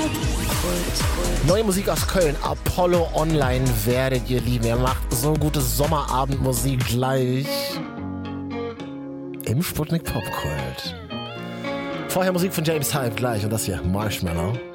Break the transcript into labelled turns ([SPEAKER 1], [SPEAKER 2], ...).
[SPEAKER 1] Neue Musik aus Köln, Apollo Online werdet ihr lieben. Er macht so gute Sommerabendmusik gleich im Sputnik Popkult. Vorher Musik von James Hype gleich und das hier Marshmallow.